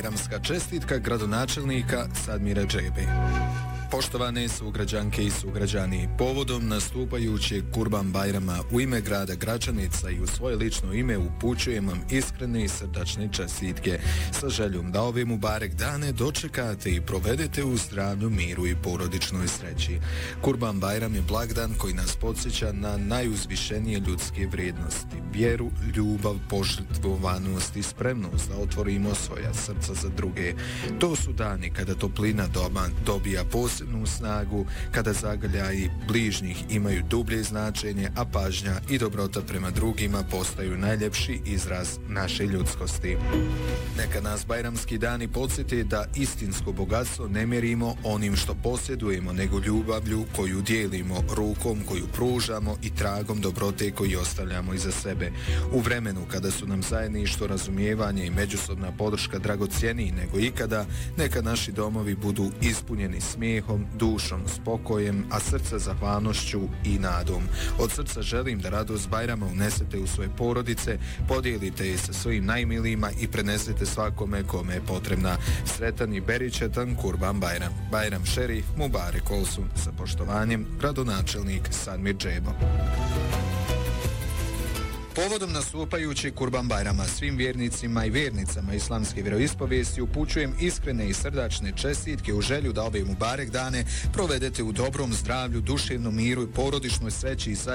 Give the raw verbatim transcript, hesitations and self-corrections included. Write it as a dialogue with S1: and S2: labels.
S1: Bajramska čestitka gradonačelnika Sadmira Džebe. Poštovane sugrađanke i sugrađani, povodom nastupajućeg Kurban Bajrama u ime grada Gračanica i u svoje lično ime upućujem vam iskrene i srdačne čestitke sa željom da ove mubarek dane dočekate i provedete u zdravlju, miru i porodičnoj sreći. Kurban Bajram je blagdan koji nas podsjeća na najuzvišenije ljudske vrijednosti, vjeru, ljubav, požrtvovanost i spremnost da otvorimo svoja srca za druge. To su dani kada toplina doma dobija posebnu snagu, kada zagrljaji bližnjih imaju dublje značenje, a pažnja i dobrota prema drugima postaju najljepši izraz naše ljudskosti. Neka nas bajramski dani podsjete da istinsko bogatstvo ne mjerimo onim što posjedujemo, nego ljubavlju koju dijelimo, rukom koju pružamo i tragom dobrote koju ostavljamo iza sebe. U vremenu kada su nam zajedništvo, razumijevanje i međusobna podrška dragocjeniji nego ikada, neka naši domovi budu ispunjeni smijehom, dušom, spokojem, a srca zahvalnošću i nadom. Od srca želim da radost Bajrama unesete u svoje porodice, podijelite je sa svojim najmilijima i prenesete svakome kome je potrebna. Sretan i beričetan Kurban Bajram. Bajram šerif Mubarek olsun. Sa poštovanjem, gradonačelnik Sadmir Džebo. Povodom nastupajućeg Kurban Bajrama svim vjernicima i vjernicama islamske vjeroispovijesti upućujem iskrene i srdačne čestitke u želju da ove mubarek dane provedete u dobrom zdravlju, duševnom miru i porodičnoj sreći i